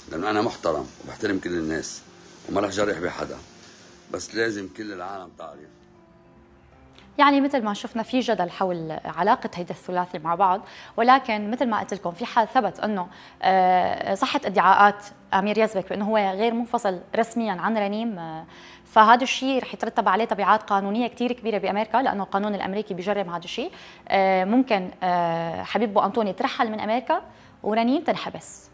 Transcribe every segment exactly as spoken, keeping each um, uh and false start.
لانه انا محترم وبحترم كل الناس وما رح جرح بحدا، بس لازم كل العالم تعرف. يعني مثل ما شفنا في جدل حول علاقة هيدا الثلاثي مع بعض، ولكن مثل ما قلت لكم في حال ثبت أنه صحة ادعاءات أمير يزبك بأنه هو غير منفصل رسميا عن رنيم، فهذا الشيء رح يترتب عليه تبعات قانونية كتير كبيرة بأمريكا، لأنه القانون الأمريكي بيجرم هذا الشيء. ممكن حبيب بو أنطوني ترحل من أمريكا ورنيم تنحبس.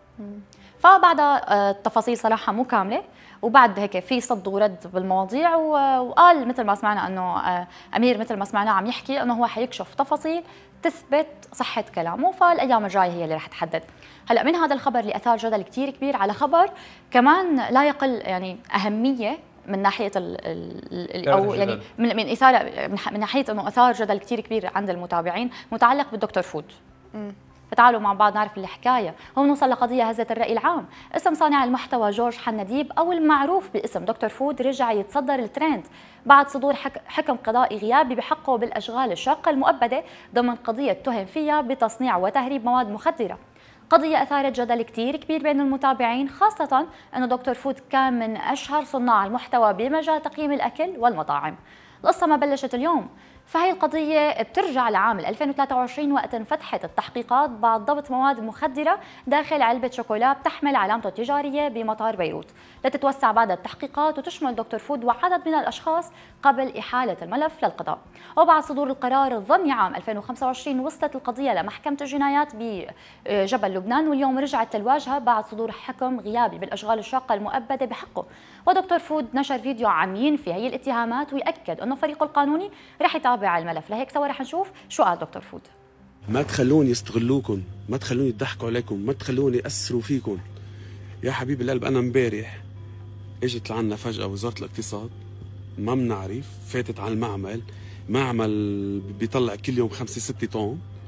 فبعدها التفاصيل صراحة مو كاملة، وبعد هيك في صد ورد بالمواضيع، وقال مثل ما سمعنا انه امير مثل ما سمعنا عم يحكي انه هو حيكشف تفاصيل تثبت صحة كلامه، فالايام الجاية هي اللي رح تحدد. هلا من هذا الخبر اللي اثار جدل كثير كبير على خبر كمان لا يقل يعني اهمية من ناحيه ال ال او يعني من من اثاره من ناحيه انه اثار جدل كثير كبير عند المتابعين متعلق بالدكتور فود. م. فتعالوا مع بعض نعرف الحكايه، هون نوصل لقضيه هزت الراي العام. اسم صانع المحتوى جورج حنديب او المعروف باسم دكتور فود رجع يتصدر الترند بعد صدور حكم قضائي غيابي بحقه بالاشغال الشاقه المؤبده ضمن قضيه تهم فيها بتصنيع وتهريب مواد مخدره. قضية أثارت جدل كتير كبير بين المتابعين، خاصة أنه دكتور فود كان من أشهر صناع المحتوى بمجال تقييم الأكل والمطاعم. القصة ما بلشت اليوم، فهي القضية بترجع لعام ألفين وثلاثة وعشرين وقت انفتحت التحقيقات بعد ضبط مواد مخدرة داخل علبة شوكولا بتحمل علامته التجارية بمطار بيروت، لتتوسع بعد التحقيقات وتشمل دكتور فود وعدد من الأشخاص قبل إحالة الملف للقضاء. وبعد صدور القرار الضمني عام ألفين وخمسة وعشرين وصلت القضية لمحكمة الجنايات بجبل لبنان، واليوم رجعت للواجهة بعد صدور حكم غيابي بالأشغال الشاقة المؤبدة بحقه. ودكتور فود نشر فيديو عم ينفي هي الاتهامات ويأكد أنه فريقه القانوني رح يتابع الملف. لهيك سوا رح نشوف شو قال دكتور فود. ما تخلوني يستغلوكم، ما تخلوني يضحكوا عليكم، ما تخلوني يأثروا فيكم. يا حبيب القلب أنا امبارح اجت لعنا فجأة وزارة الاقتصاد ما بنعرف، فاتت على المعمل، معمل بيطلع كل يوم خمسة ستة طن،